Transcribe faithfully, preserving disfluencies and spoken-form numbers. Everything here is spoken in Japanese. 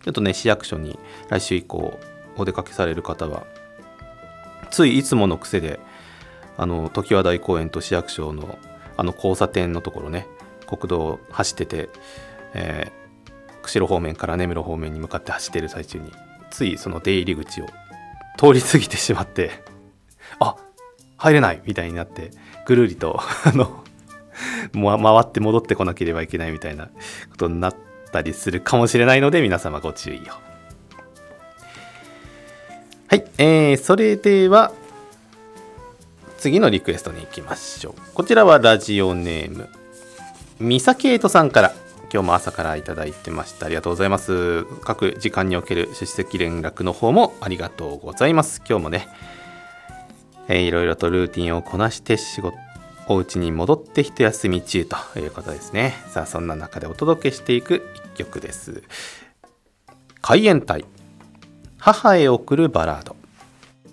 ちょっとね市役所に来週以降お出かけされる方はついいつもの癖であの常盤台公園と市役所のあの交差点のところね、国道を走ってて、えー、釧路方面から根室方面に向かって走っている最中についその出入り口を通り過ぎてしまってあ入れないみたいになってぐるりとあの回って戻ってこなければいけないみたいなことになったりするかもしれないので皆様ご注意を。はい、えー、それでは次のリクエストに行きましょう。こちらはラジオネームミサケイトさんから今日も朝からいただいてました。ありがとうございます。各時間における出席連絡の方もありがとうございます。今日もね、えー、いろいろとルーティンをこなして仕事お家に戻って一休み中ということですね。さあそんな中でお届けしていく一曲です。海援隊母へ送るバラード。